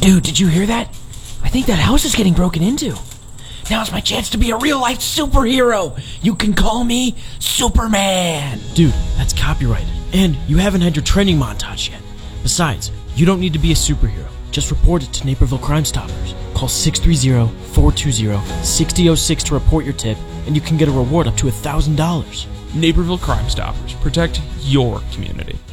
Dude, did you hear that? I think that house is getting broken into. Now's my chance to be a real-life superhero. You can call me Superman. Dude, that's copyrighted. And you haven't had your training montage yet. Besides, you don't need to be a superhero. Just report it to Naperville Crime Stoppers. Call 630-420-6006 to report your tip, and you can get a reward up to $1,000. Naperville Crime Stoppers. Protect your community.